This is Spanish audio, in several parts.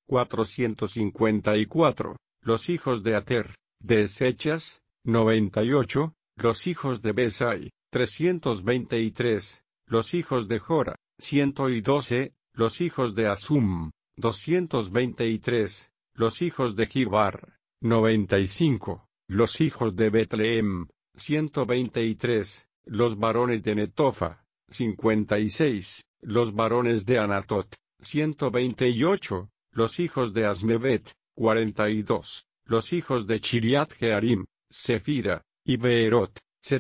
454, los hijos de Ater, de Esechas, 98, los hijos de Besai, 323, los hijos de Jora, 112, los hijos de Asum, 223, los hijos de Gibar, 95, los hijos de Betlehem, 123, los varones de Netofa, 56, los varones de Anatot, 128, los hijos de Asmevet, 42, los hijos de Chiriat Jearim, Sefira, y Beerot,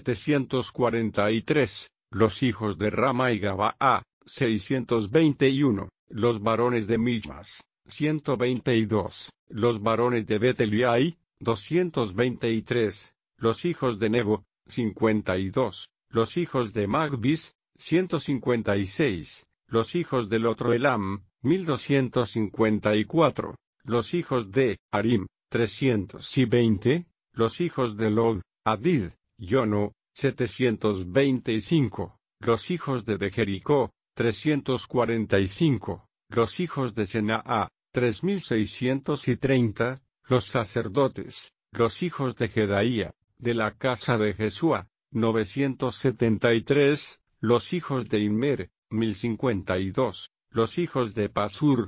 743, los hijos de Rama y Gabaa, 621, los varones de Michmas, 122, los varones de Beteliai, 223, los hijos de Nebo, 52, los hijos de Magbis, 156, los hijos del otro Elam, 1254, los hijos de Harim, 320, los hijos de Lod, Adid, Yono, 725, los hijos de Jericó, 345, los hijos de Senaa, 3630, los sacerdotes, los hijos de Jedaía, de la casa de Jesúa, 973, los hijos de Immer, 1052, los hijos de Pasur,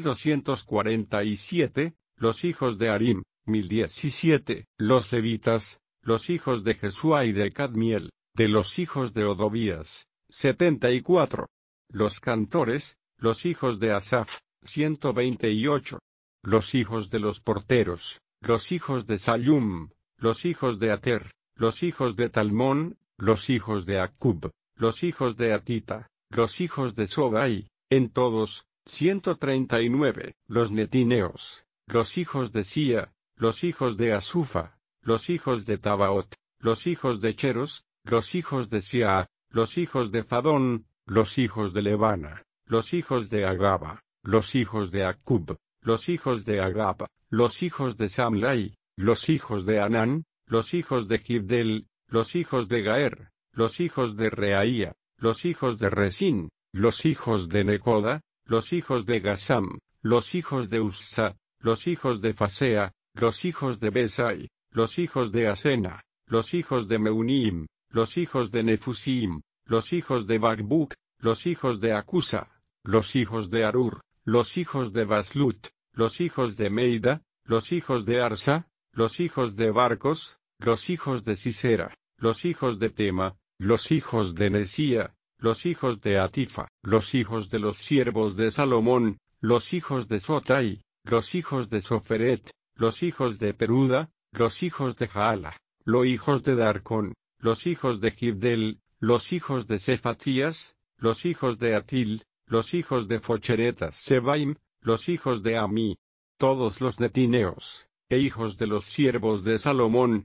1247, los hijos de Harim, 1017, los levitas, los hijos de Jesúa y de Cadmiel, de los hijos de Odobías, 74, los cantores, los hijos de Asaf, 128, los hijos de los porteros, los hijos de Salum, los hijos de Ater, los hijos de Talmón, los hijos de Acub, los hijos de Atita, los hijos de Sobai, en todos, 139, los netineos, los hijos de Sia, los hijos de Asufa, los hijos de Tabaot, los hijos de Cheros, los hijos de Sia, los hijos de Fadón, los hijos de Levana, los hijos de Agaba, los hijos de Acub, los hijos de Agaba, los hijos de Samlai, los hijos de Anán, los hijos de Gibdel, los hijos de Gaer, los hijos de Reaía, los hijos de Resín, los hijos de Necoda, los hijos de Gasam, los hijos de Uzza, los hijos de Fasea, los hijos de Besai, los hijos de Asena, los hijos de Meunim, los hijos de Nefusim, los hijos de Bagbuk, los hijos de Acusa, los hijos de Arur, los hijos de Baslut, los hijos de Meida, los hijos de Arsa, los hijos de Barcos, los hijos de Sisera, los hijos de Tema, los hijos de Nesía, los hijos de Atifa, los hijos de los siervos de Salomón, los hijos de Sotai, los hijos de Soferet, los hijos de Peruda, los hijos de Jaala, los hijos de Darcón, los hijos de Gibdel, los hijos de Cefatías, los hijos de Atil, los hijos de Focheretas Sebaim, los hijos de Amí, todos los netineos, e hijos de los siervos de Salomón,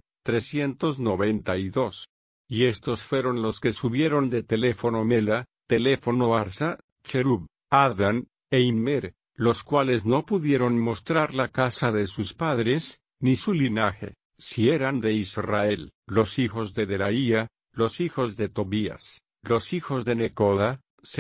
392. Y estos fueron los que subieron de Teléfono Mela, Teléfono Arsa, Cherub, Adán, e Immer, los cuales no pudieron mostrar la casa de sus padres, ni su linaje, si eran de Israel, los hijos de Deraía, los hijos de Tobías, los hijos de Necoda,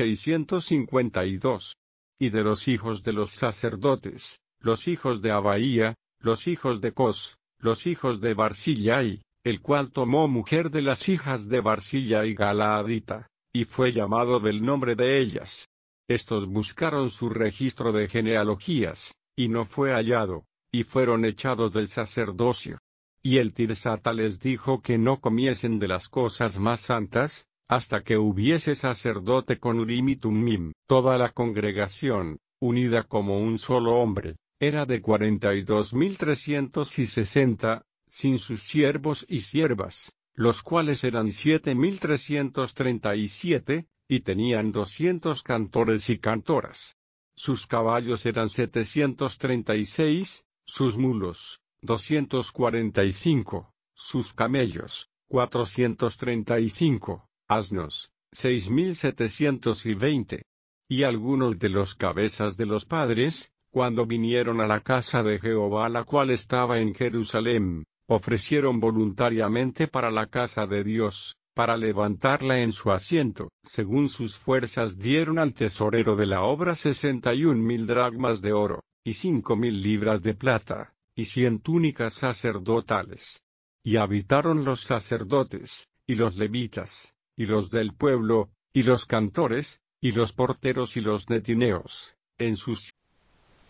652. Y de los hijos de los sacerdotes, los hijos de Abaía, los hijos de Cos, los hijos de Barzillai, el cual tomó mujer de las hijas de Barzillai Galaadita, y fue llamado del nombre de ellas. Estos buscaron su registro de genealogías, y no fue hallado, y fueron echados del sacerdocio. Y el Tirsata les dijo que no comiesen de las cosas más santas, hasta que hubiese sacerdote con Urim y Tumim. Toda la congregación, unida como un solo hombre, era de 42.360, sin sus siervos y siervas, los cuales eran 7.337, y tenían 200 cantores y cantoras. Sus caballos eran 736, sus mulos, 245, sus camellos, 435, asnos, 6.720. Y algunos de los cabezas de los padres, cuando vinieron a la casa de Jehová la cual estaba en Jerusalén, ofrecieron voluntariamente para la casa de Dios, para levantarla en su asiento. Según sus fuerzas dieron al tesorero de la obra 61.000 dracmas de oro, y 5000 libras de plata, y 100 túnicas sacerdotales. Y habitaron los sacerdotes, y los levitas, y los del pueblo, y los cantores, y los porteros y los netineos, en sus